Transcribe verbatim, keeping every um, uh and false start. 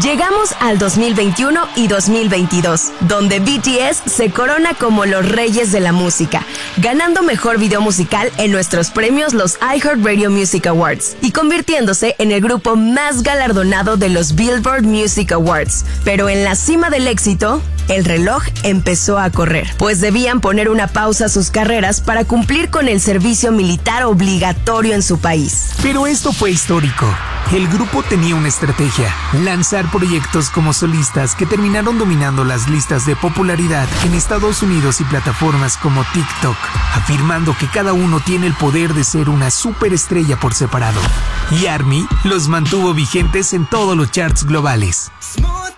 Llegamos al dos mil veintiuno y dos mil veintidós, donde B T S se corona como los reyes de la música, ganando mejor video musical en nuestros premios los iHeartRadio Music Awards y convirtiéndose en el grupo más galardonado de los Billboard Music Awards. Pero en la cima del éxito, el reloj empezó a correr, pues debían poner una pausa a sus carreras para cumplir con el servicio militar obligatorio en su país. Pero esto fue histórico. El grupo tenía una estrategia: lanzar proyectos como solistas que terminaron dominando las listas de popularidad en Estados Unidos y plataformas como TikTok, afirmando que cada uno tiene el poder de ser una superestrella por separado. Y ARMY los mantuvo vigentes en todos los charts globales.